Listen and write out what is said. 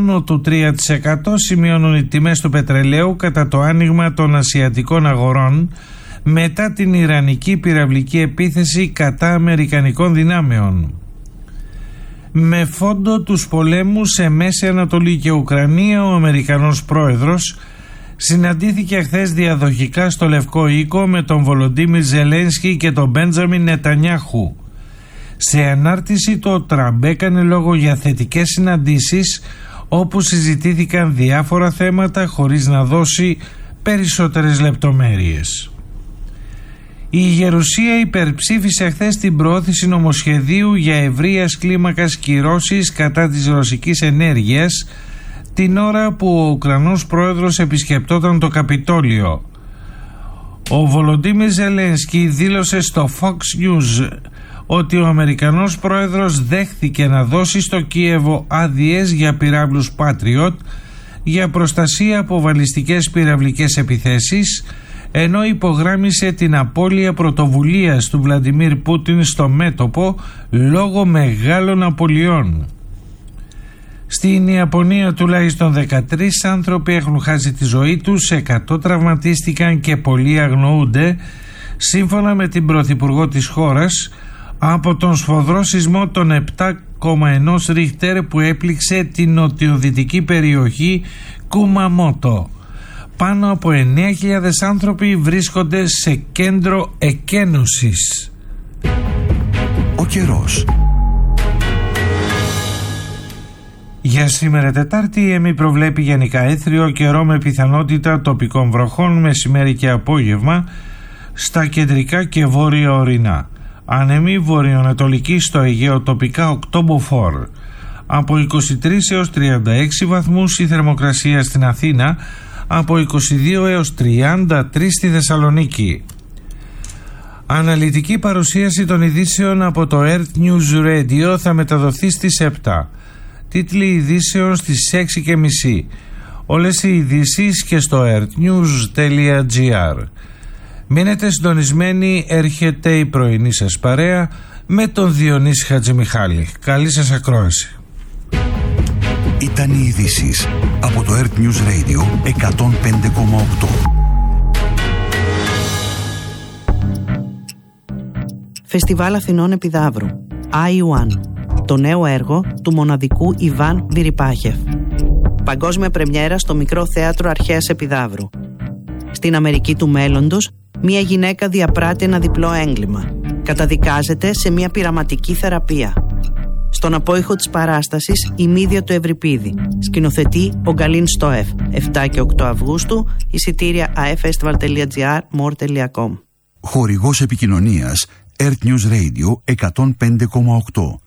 άνω του 3% σημειώνουν οι τιμές του πετρελαίου κατά το άνοιγμα των ασιατικών αγορών μετά την ιρανική πυραυλική επίθεση κατά αμερικανικών δυνάμεων. Με φόντο τους πολέμους σε Μέση Ανατολή και Ουκρανία, ο Αμερικανός πρόεδρος συναντήθηκε χθες διαδοχικά στο Λευκό Οίκο με τον Βολοντίμιρ Ζελένσκι και τον Μπέντζαμιν Νετανιάχου. Σε ανάρτηση το Τραμπ έκανε λόγο για θετικές συναντήσεις όπου συζητήθηκαν διάφορα θέματα χωρίς να δώσει περισσότερες λεπτομέρειες. Η Γερουσία υπερψήφισε χθες την προώθηση νομοσχεδίου για ευρείας κλίμακας κυρώσεις κατά της ρωσικής ενέργειας την ώρα που ο Ουκρανός πρόεδρος επισκεπτόταν το Καπιτόλιο. Ο Βολοντίμιρ Ζελένσκι δήλωσε στο Fox News ότι ο Αμερικανός πρόεδρος δέχθηκε να δώσει στο Κίεβο άδειες για πυράβλους Patriot για προστασία από βαλιστικές πυραυλικές επιθέσεις, ενώ υπογράμμισε την απώλεια πρωτοβουλίας του Βλαντιμίρ Πούτιν στο μέτωπο λόγω μεγάλων απολειών. Στην Ιαπωνία τουλάχιστον 13 άνθρωποι έχουν χάσει τη ζωή τους, 100 τραυματίστηκαν και πολλοί αγνοούνται, σύμφωνα με την πρωθυπουργό της χώρας, από τον σφοδρό σεισμό των 7,1 Ρίχτερ που έπληξε την νοτιοδυτική περιοχή Κουμαμότο. Πάνω από 9.000 άνθρωποι βρίσκονται σε κέντρο εκένωσης. Ο καιρός. Για σήμερα Τετάρτη η ΕΜΗ προβλέπει γενικά έθριο καιρό με πιθανότητα τοπικών βροχών μεσημέρι και απόγευμα στα κεντρικά και βόρεια ορεινά. Ανεμή βορειοανατολική στο Αιγαίο τοπικά 8 μποφόρ. Από 23 έως 36 βαθμούς η θερμοκρασία στην Αθήνα, από 22 έως 33 στη Θεσσαλονίκη. Αναλυτική παρουσίαση των ειδήσεων από το Earth News Radio θα μεταδοθεί στις 7. Τίτλοι ειδήσεων στις 6.30. Όλες οι ειδήσεις και στο earthnews.gr. Μείνετε συντονισμένοι, έρχεται η πρωινή σας παρέα με τον Διονύση Χατζημιχάλη. Καλή σας ακρόαση. Ήταν οι ειδήσεις από το Earth News Radio 105,8. Φεστιβάλ Αθηνών Επιδαύρου I1, το νέο έργο του μοναδικού Ιβάν Βιριπάχεφ. Παγκόσμια πρεμιέρα στο Μικρό Θέατρο Αρχαίας Επιδαύρου. Στην Αμερική του μέλλοντος, μια γυναίκα διαπράττει ένα διπλό έγκλημα. Καταδικάζεται σε μια πειραματική θεραπεία. Στον απόϊχο της παράστασης η Μύδια του Ευρυπίδη. Σκηνοθετεί ο Γκαλίν Στόεφ. 7 και 8 Αυγούστου. Εισιτήρια afestival.gr, more.com. Χορηγός επικοινωνίας Earth News Radio 105,8.